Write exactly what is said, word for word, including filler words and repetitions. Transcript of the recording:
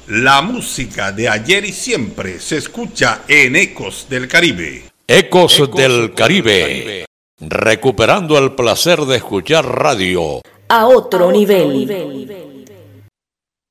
La música de ayer y siempre se escucha en Ecos del Caribe. Ecos, Ecos del, del Caribe. Caribe. Recuperando el placer de escuchar radio a otro, a otro nivel. nivel.